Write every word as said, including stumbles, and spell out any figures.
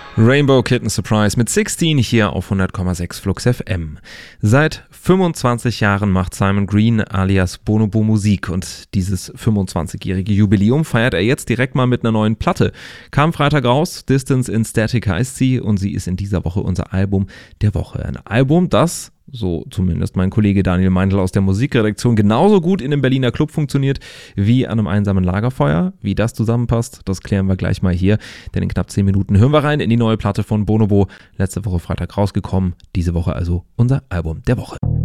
Rainbow Kitten Surprise mit sechzehn hier auf hundert Komma sechs Flux F M. Seit fünfundzwanzig Jahren macht Simon Green alias Bonobo Musik und dieses fünfundzwanzigjährige Jubiläum feiert er jetzt direkt mal mit einer neuen Platte. Kam Freitag raus, Distance in Static heißt sie und sie ist in dieser Woche unser Album der Woche. Ein Album, das, so zumindest mein Kollege Daniel Meindl aus der Musikredaktion, genauso gut in einem Berliner Club funktioniert wie an einem einsamen Lagerfeuer. Wie das zusammenpasst, das klären wir gleich mal hier, denn in knapp zehn Minuten hören wir rein in die neue Platte von Bonobo. Letzte Woche Freitag rausgekommen, diese Woche also unser Album der Woche.